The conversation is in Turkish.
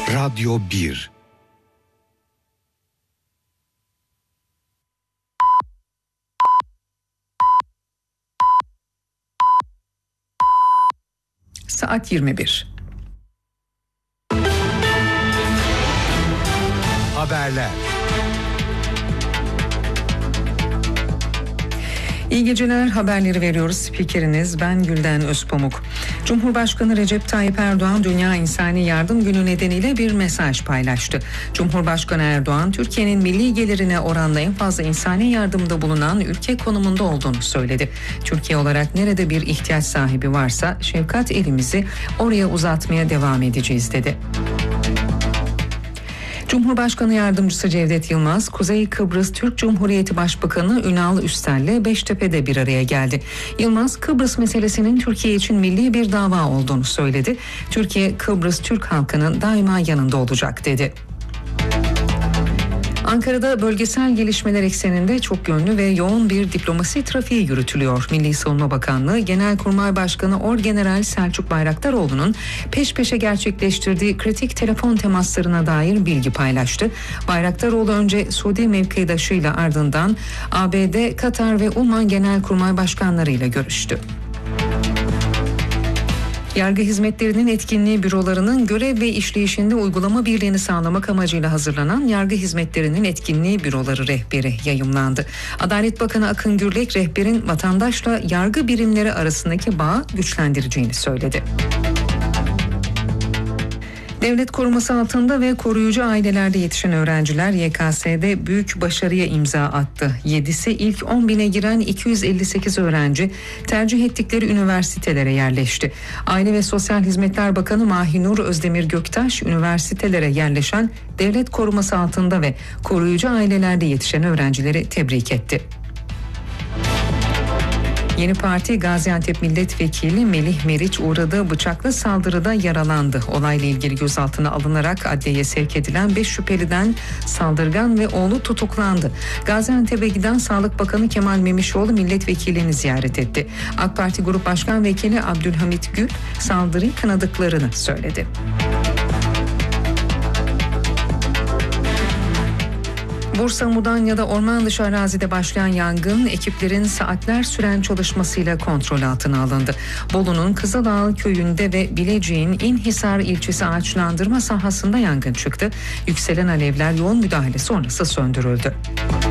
Radyo 1. Saat 21. Haberler. İyi geceler, haberleri veriyoruz. Spikeriniz ben Gülden Özpamuk. Cumhurbaşkanı Recep Tayyip Erdoğan Dünya İnsani Yardım Günü nedeniyle bir mesaj paylaştı. Cumhurbaşkanı Erdoğan, Türkiye'nin milli gelirine oranla en fazla insani yardımda bulunan ülke konumunda olduğunu söyledi. Türkiye olarak nerede bir ihtiyaç sahibi varsa şefkat elimizi oraya uzatmaya devam edeceğiz dedi. Cumhurbaşkanı Yardımcısı Cevdet Yılmaz, Kuzey Kıbrıs Türk Cumhuriyeti Başbakanı Ünal Üstel'le Beştepe'de bir araya geldi. Yılmaz, Kıbrıs meselesinin Türkiye için milli bir dava olduğunu söyledi. Türkiye, Kıbrıs Türk halkının daima yanında olacak dedi. Ankara'da bölgesel gelişmeler ekseninde çok yönlü ve yoğun bir diplomasi trafiği yürütülüyor. Milli Savunma Bakanlığı Genelkurmay Başkanı Orgeneral Selçuk Bayraktaroğlu'nun peş peşe gerçekleştirdiği kritik telefon temaslarına dair bilgi paylaştı. Bayraktaroğlu önce Suudi mevkidaşıyla ardından ABD, Katar ve Oman Genelkurmay Başkanlarıyla görüştü. Yargı hizmetlerinin etkinliği bürolarının görev ve işleyişinde uygulama birliğini sağlamak amacıyla hazırlanan Yargı hizmetlerinin etkinliği büroları rehberi yayımlandı. Adalet Bakanı Akın Gürlek, rehberin vatandaşla yargı birimleri arasındaki bağı güçlendireceğini söyledi. Devlet koruması altında ve koruyucu ailelerde yetişen öğrenciler YKS'de büyük başarıya imza attı. 7'si ilk 10 bine giren 258 öğrenci tercih ettikleri üniversitelere yerleşti. Aile ve Sosyal Hizmetler Bakanı Mahinur Özdemir Göktaş, üniversitelere yerleşen devlet koruması altında ve koruyucu ailelerde yetişen öğrencileri tebrik etti. Yeni Parti Gaziantep Milletvekili Melih Meriç uğradığı bıçaklı saldırıda yaralandı. Olayla ilgili gözaltına alınarak adliyeye sevk edilen 5 şüpheliden saldırgan ve oğlu tutuklandı. Gaziantep'e giden Sağlık Bakanı Kemal Memişoğlu milletvekilini ziyaret etti. AK Parti Grup Başkan Vekili Abdülhamit Gül saldırıyı kınadıklarını söyledi. Bursa Mudanya'da orman dışı arazide başlayan yangın ekiplerin saatler süren çalışmasıyla kontrol altına alındı. Bolu'nun Kızıldağ köyünde ve Bilecik'in İnhisar ilçesi ağaçlandırma sahasında yangın çıktı. Yükselen alevler yoğun müdahale sonrası söndürüldü.